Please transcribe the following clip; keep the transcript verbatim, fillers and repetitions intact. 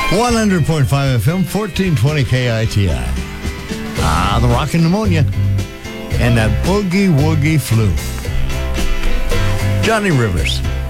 one hundred point five F M, fourteen twenty K I T I. Ah, the rockin' pneumonia. And that boogie woogie flu. Johnny Rivers.